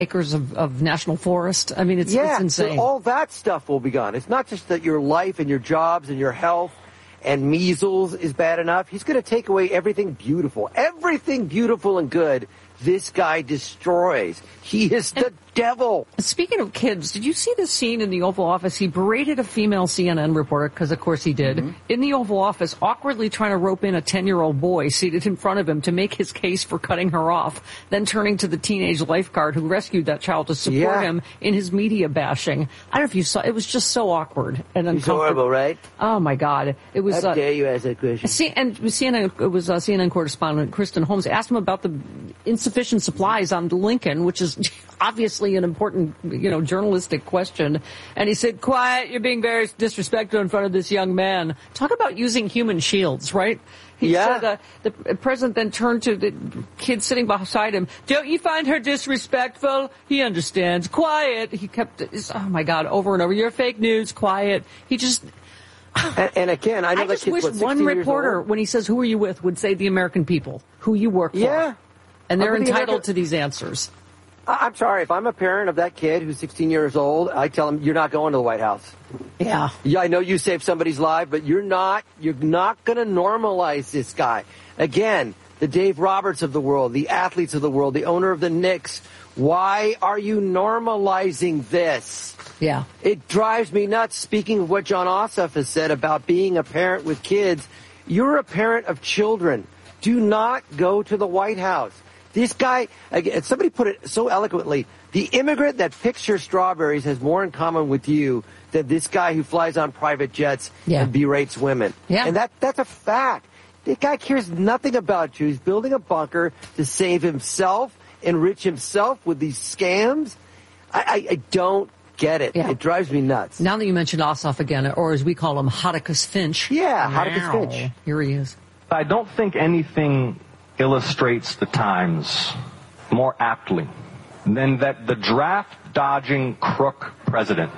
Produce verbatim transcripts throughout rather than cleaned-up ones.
acres of, of national forest. I mean, it's, yeah, it's insane. So all that stuff will be gone. It's not just that your life and your jobs and your health and measles is bad enough. He's going to take away everything beautiful. Everything beautiful and good, this guy destroys. He is the and, devil. Speaking of kids, did you see the scene in the Oval Office? He berated a female C N N reporter, because of course he did, mm-hmm. in the Oval Office, awkwardly trying to rope in a ten-year-old boy seated in front of him to make his case for cutting her off, then turning to the teenage lifeguard who rescued that child to support yeah. him in his media bashing. I don't know if you saw, it was just so awkward and uncomfortable. It's horrible, right? Oh my God. It was, How uh, dare you ask that question? C- and C N N, it was uh, C N N correspondent Kristen Holmes asked him about the insufficient supplies on Lincoln, which is obviously an important, you know, journalistic question. And he said, quiet, you're being very disrespectful in front of this young man. Talk about using human shields, right? He yeah. said, uh, the president then turned to the kid sitting beside him. Don't you find her disrespectful? He understands. Quiet. He kept, oh my God, over and over. You're fake news. Quiet. He just... And, and again, I know I that just kid's, wish what, one reporter, old? when he says, who are you with, would say the American people, who you work for. Yeah. And they're I'm entitled American- to these answers. I'm sorry, if I'm a parent of that kid who's sixteen years old, I tell him, you're not going to the White House. Yeah. Yeah, I know you saved somebody's life, but you're not, you're not going to normalize this guy. Again, the Dave Roberts of the world, the athletes of the world, the owner of the Knicks. Why are you normalizing this? Yeah. It drives me nuts. Speaking of what John Ossoff has said about being a parent with kids, you're a parent of children. Do not go to the White House. This guy, again, somebody put it so eloquently, the immigrant that picks your strawberries has more in common with you than this guy who flies on private jets yeah. and berates women. Yeah. And that that's a fact. This guy cares nothing about you. He's building a bunker to save himself, enrich himself with these scams. I, I, I don't get it. Yeah. It drives me nuts. Now that you mentioned Ossoff again, or as we call him, Hodicus Finch. Yeah, Hodicus Finch. Here he is. I don't think anything illustrates the times more aptly than that the draft-dodging crook president.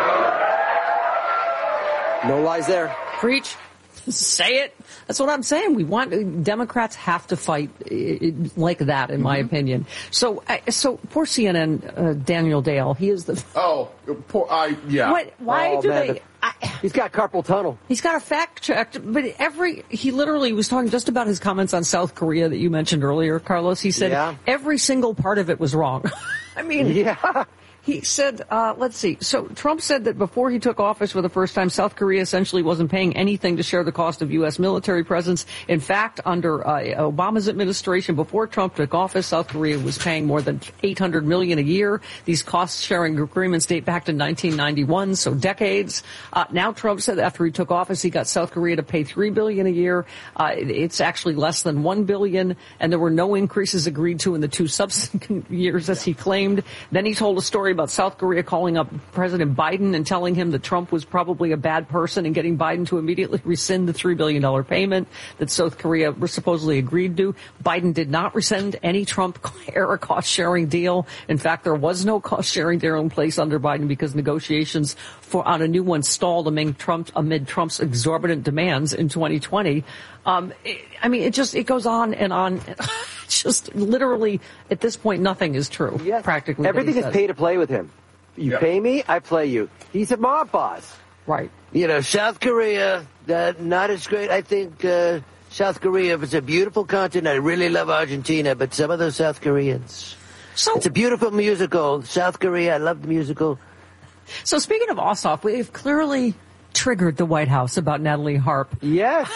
No lies there. Preach. Say it. That's what I'm saying. We want, Democrats have to fight like that, in mm-hmm. my opinion. So, so poor C N N, uh, Daniel Dale, he is the... Oh, poor, I, yeah. What, why oh, do man, they... the, I, he's got carpal tunnel. He's got a fact checked, but every, he literally was talking just about his comments on South Korea that you mentioned earlier, Carlos. He said yeah. every single part of it was wrong. I mean... Yeah. He said, uh, let's see. So Trump said that before he took office for the first time, South Korea essentially wasn't paying anything to share the cost of U S military presence. In fact, under uh, Obama's administration, before Trump took office, South Korea was paying more than eight hundred million dollars a year. These cost-sharing agreements date back to nineteen ninety-one, so decades. Uh, now Trump said after he took office, he got South Korea to pay three billion dollars a year. Uh, it's actually less than one billion dollars, and there were no increases agreed to in the two subsequent years, as he claimed. Then he told a story about South Korea calling up President Biden and telling him that Trump was probably a bad person and getting Biden to immediately rescind the three billion dollars payment that South Korea supposedly agreed to. Biden did not rescind any Trump-era cost-sharing deal. In fact, there was no cost-sharing deal in place under Biden because negotiations for on a new one stalled amid, Trump, amid Trump's exorbitant demands in twenty twenty. Um, it, I mean, it just, it goes on and on. Just literally, at this point, nothing is true. Yes. Practically. Everything is pay to play with him. You yep. pay me, I play you. He's a mob boss. Right. You know, South Korea, uh, not as great. I think uh, South Korea is a beautiful continent. I really love Argentina, but some of those South Koreans. So, it's a beautiful musical. South Korea, I love the musical. So speaking of Ossoff, we've clearly triggered the White House about Natalie Harp. Yes.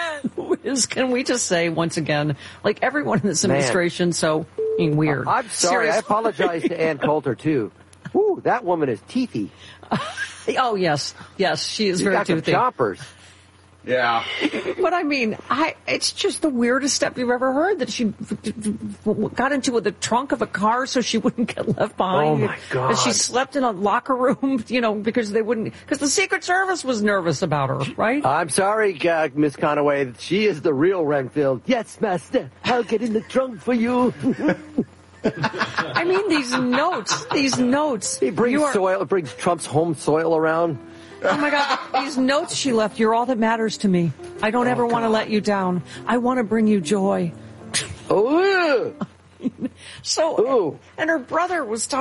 Is, can we just say once again, like everyone in this administration, Man. so weird. I'm sorry. Seriously. I apologize to Ann Coulter, too. Woo, that woman is teethy. Oh, yes. Yes, she is you very got toothy. Some choppers. Yeah. But I mean, I, it's just the weirdest step you've ever heard, that she got into the trunk of a car so she wouldn't get left behind. Oh, my God. And she slept in a locker room, you know, because they wouldn't, because the Secret Service was nervous about her, right? I'm sorry, uh, Miss Conaway. She is the real Renfield. Yes, master. I'll get in the trunk for you. I mean, these notes, these notes. He brings are, soil, brings Trump's home soil around. Oh my God, these notes she left, you're all that matters to me. I don't oh, ever want to let you down. I want to bring you joy. Oh, So, Ooh. and her brother was talking.